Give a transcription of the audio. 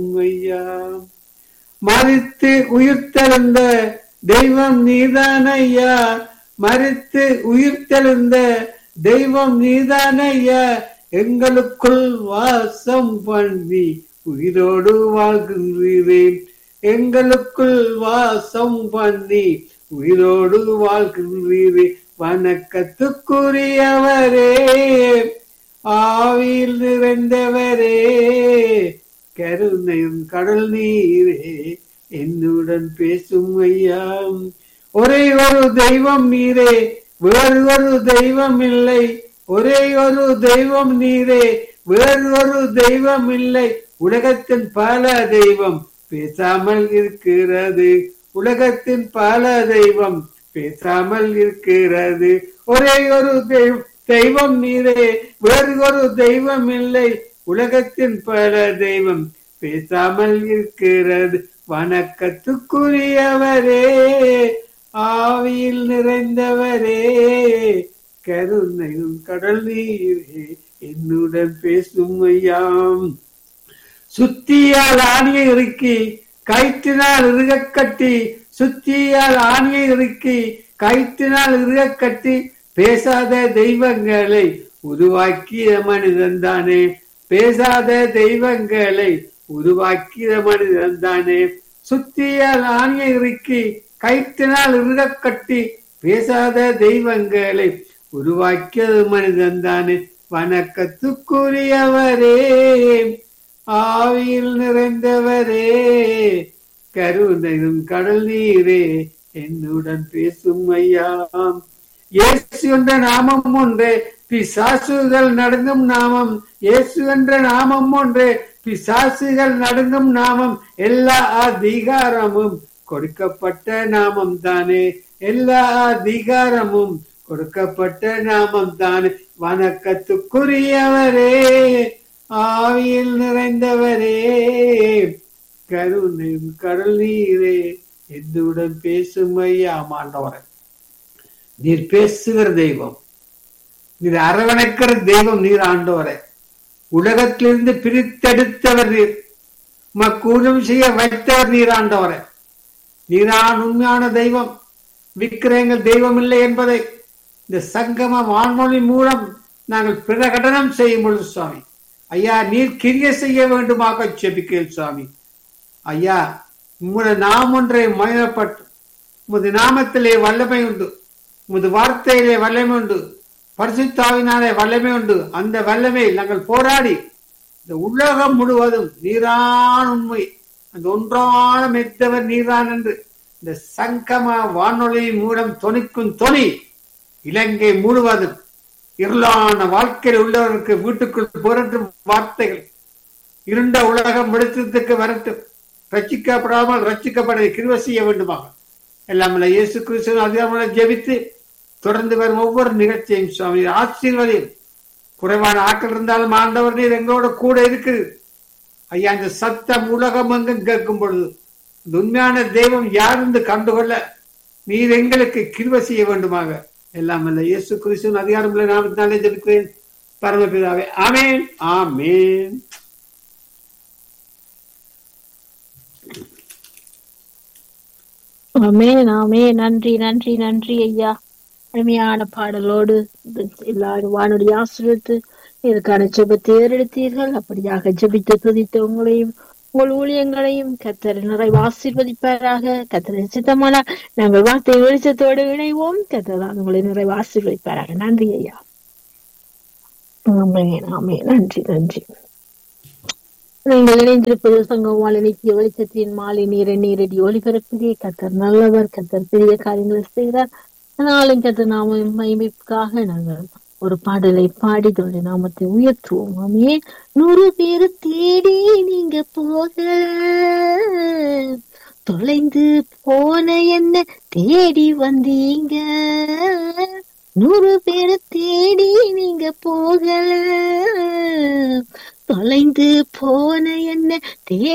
ஐயா. மரித்து உயிர்த்தெழுந்த தெய்வம் நீதான் ஐயா, மரித்து உயிர்த்தெழுந்த தெய்வம் நீதான் ஐயா, எங்களுக்குள் வாசம் பண்ணி உயிரோடு வாழ்கின்றேன், எங்களுக்குள் வாசம் பண்ணி உயிரோடு வாழ்கின்றீரே. வணக்கத்துக்குரியவரே, ஆவியில் நிறைந்தவரே, கருணையும் கடல் நீரே, என்னுடன் பேசும் ஐயா. ஒரே ஒரு தெய்வம் நீரே, வேறு ஒரு தெய்வம் இல்லை, ஒரே ஒரு தெய்வம் நீரே, வேறு ஒரு தெய்வம் இல்லை. உலகத்தின் பல தெய்வம் பேசாமல் இருக்கிறது, உலகத்தின் பல தெய்வம் பேசாமல் இருக்கிறது. ஒரே ஒரு தெய்வம் நீரே, வேறு ஒரு தெய்வம் இல்லை, உலகத்தின் பல தெய்வம் பேசாமல் இருக்கிறது. வணக்கத்துக்குரியவரே, ஆவியில் நிறைந்தவரே, கருணையும் கடல் நீரே, என்னுடன் பேசும் ஐயாம். சுத்தியால் ஆணியை இறுக்கி கயிற்றினால் இறுக கட்டி, சுத்தியால் ஆணியை இறுக்கி கயிற்றினால் இறுக கட்டி, பேசாத தெய்வங்களை உருவாக்கிய மனிதன் தானே, பேசாத தெய்வங்களை உருவாக்கிய மனிதன் தானே. சுத்தியால் ஆணியை இறுக்கி கயிற்றினால் இறுக கட்டி, பேசாத தெய்வங்களை உருவாக்கிய மனிதன் தானே. வணக்கத்துக்குரியவரே, ஆவியில் நிறைந்தவரே, கருணையும் கடல் நீரே, என்னுடன் பேசும் ஐயா. இயேசு என்ற நாமம் ஒன்றே, பிசாசுகள் நடுங்கும் நாமம், இயேசு என்ற நாமம் ஒன்றே, பிசாசுகள் நடுங்கும் நாமம். எல்லா அதிகாரமும் கொடுக்கப்பட்ட நாமம் தானே, எல்லா அதிகாரமும் கொடுக்கப்பட்ட நாமம் தானே. வணக்கத்துக்குரியவரே, ஆவியில் நிறைந்தவரே, கருணையும் கடல் நீரே, என்னுடன் பேசும் ஐயா. ஆண்டவரே, நீர் பேசுகிற தெய்வம், நீர் அரவணைக்கிற தெய்வம் நீர் ஆண்டவரே. உலகத்திலிருந்து பிரித்தெடுத்தவர் நீர், உமக்கூலம் செய்ய வைத்தவர் நீர் ஆண்டவரே. நீரான் உண்மையான தெய்வம், விக்கிரகங்கள் தெய்வம் இல்லை என்பதை இந்த சங்கம வான்மொழி மூலம் நாங்கள் பிரகடனம் செய்யும் பொழுது சுவாமி ஐயா, நீர் கிரிய செய்ய வேண்டுமாக செபிக்கிறேன் சுவாமி ஐயா. உமது நாம் ஒன்றை மகிழப்பட்டு, உமது நாமத்திலே வல்லமை உண்டு, உமது வார்த்தையிலே வல்லமை உண்டு, பரிசுத்தாவினாலே வல்லமை உண்டு. அந்த வல்லமை நாங்கள் போராடி இந்த உலகம் முழுவதும் நீரான் உண்மை, அந்த ஒன்றான மெத்தவர் நீரான் என்று இந்த சங்கம வானொலி மூலம் தொனிக்கும் தொனி இலங்கை முழுவதும் இருளான வாழ்க்கையில் உள்ளவருக்கு வீட்டுக்குள் புரட்டும் வார்த்தைகள், இருண்ட உலகம் வெளிச்சத்துக்கு வரட்டும், ரட்சிக்கப்படாமல் ரட்சிக்கப்பட கிருபை செய்ய வேண்டுமாக எல்லாம் இயேசு கிறிஸ்து அதிகாரம் ஜெபித்து தொடர்ந்து வரும் ஒவ்வொரு நிகழ்ச்சியும் சுவாமி ஆசீர்வதியும். குறைவான ஆட்கள் இருந்தாலும் ஆண்டவர் நீர் எங்களோட கூட இருக்குது ஐயா. இந்த சத்தம் உலகம் எங்கும் கேட்கும் பொழுது இந்த உண்மையான தெய்வம் யார் என்று கண்டுகொள்ள நீர் எங்களுக்கு கிருபை செய்ய வேண்டுமாக எல்லாம் இயேசு கிறிஸ்து அதிகாரம் நாமத்தினாலே ஜெபிக்கிறேன் பரமபிதாவே, ஆமேன் ஆமேன். ஆமென் ஆமென். நன்றி நன்றி நன்றி ஐயா. அருமையான பாடலோடு எல்லாரும் வானொலி ஆசிரியத்து இதற்கான ஜெபத்தை ஏறெடுத்தீர்கள். அப்படியாக ஜெபித்து துதித்து உங்களையும் உங்கள் ஊழியங்களையும் கர்த்தர் நிறைவு ஆசீர்வதிப்பாராக. கர்த்தர் சித்தமான நாங்கள் வார்த்தை வெளிச்சத்தோடு இணைவோம். கர்த்தர் தான் உங்களை நிறைவு ஆசீர்வதிப்பாராக. நன்றி ஐயா. ஆமென் ஆமென். நன்றி நன்றி. நீங்கள் இணைந்திருப்பது சங்கவால் நித்திய வெளிச்சத்தின் மாலை நீரடி ஒளிபரப்பிலே. கர்த்தர் நல்லவர், கர்த்தர் பெரிய காரியங்களை செய்கிறார். அதனாலும் கர்த்தர் நாம மகிமைக்காக நாங்கள் ஒரு பாடலை பாடி தோழி நாமத்தை உயர்த்துவோம். ஆமே. 100 பேரு தேடி நீங்க போக, தொலைந்து போன என்ன தேடி வந்தீங்க. 100 பேரு தேடி நீங்க போக, தொலைந்து போன என்ன